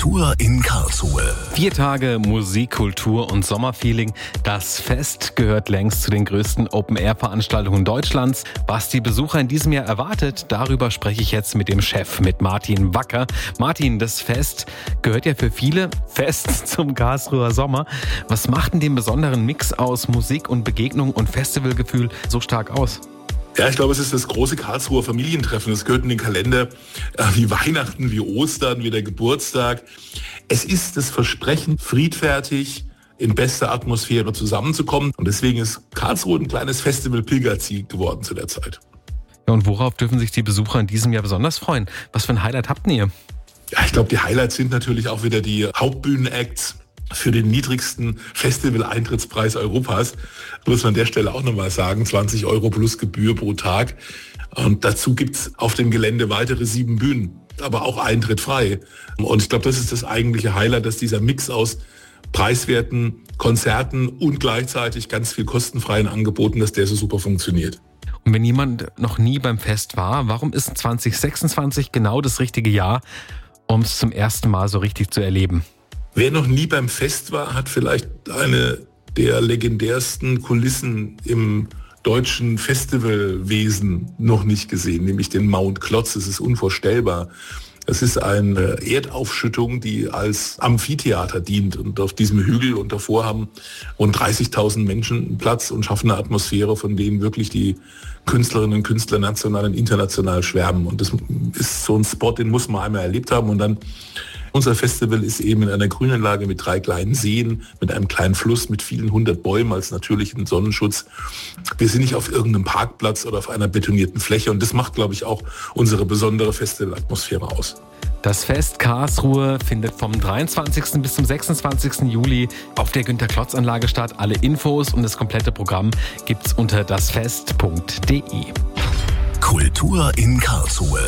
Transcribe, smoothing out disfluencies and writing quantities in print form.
Kultur in Karlsruhe. 4 Tage Musik, Kultur und Sommerfeeling. Das Fest gehört längst zu den größten Open-Air-Veranstaltungen Deutschlands. Was die Besucher in diesem Jahr erwartet, darüber spreche ich jetzt mit dem Chef, mit Martin Wacker. Martin, das Fest gehört ja für viele fest zum Karlsruher Sommer. Was macht denn den besonderen Mix aus Musik und Begegnung und Festivalgefühl so stark aus? Ja, ich glaube, es ist das große Karlsruher Familientreffen. Das gehört in den Kalender wie Weihnachten, wie Ostern, wie der Geburtstag. Es ist das Versprechen, friedfertig in bester Atmosphäre zusammenzukommen. Und deswegen ist Karlsruhe ein kleines Festival-Pilgerziel geworden zu der Zeit. Ja, und worauf dürfen sich die Besucher in diesem Jahr besonders freuen? Was für ein Highlight habt ihr? Ja, ich glaube, die Highlights sind natürlich auch wieder die Hauptbühnen-Acts für den niedrigsten Festival-Eintrittspreis Europas. Muss man an der Stelle auch nochmal sagen, 20 € plus Gebühr pro Tag. Und dazu gibt's auf dem Gelände weitere 7 Bühnen, aber auch Eintritt frei. Und ich glaube, das ist das eigentliche Highlight, dass dieser Mix aus preiswerten Konzerten und gleichzeitig ganz viel kostenfreien Angeboten, dass der so super funktioniert. Und wenn jemand noch nie beim Fest war, warum ist 2026 genau das richtige Jahr, um es zum ersten Mal so richtig zu erleben? Wer noch nie beim Fest war, hat vielleicht eine der legendärsten Kulissen im deutschen Festivalwesen noch nicht gesehen, nämlich den Mount Klotz. Es ist unvorstellbar. Es ist eine Erdaufschüttung, die als Amphitheater dient. Und auf diesem Hügel und davor haben rund 30.000 Menschen Platz und schaffen eine Atmosphäre, von denen wirklich die Künstlerinnen und Künstler national und international schwärmen. Und das ist so ein Spot, den muss man einmal erlebt haben. Und dann unser Festival ist eben in einer Grünanlage mit 3 kleinen Seen, mit einem kleinen Fluss, mit vielen 100 Bäumen als natürlichen Sonnenschutz. Wir sind nicht auf irgendeinem Parkplatz oder auf einer betonierten Fläche und das macht, glaube ich, auch unsere besondere Festivalatmosphäre aus. Das Fest Karlsruhe findet vom 23. bis zum 26. Juli auf der Günter-Klotz-Anlage statt. Alle Infos und das komplette Programm gibt's unter dasfest.de. Kultur in Karlsruhe.